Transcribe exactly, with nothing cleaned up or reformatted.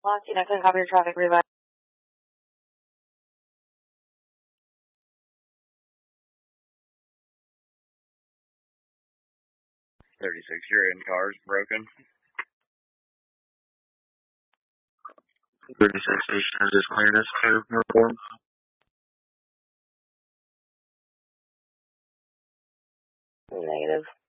Locked, I couldn't copy your traffic revive. thirty-six, you're in, car's broken. thirty-six station is this clearness to report? Negative.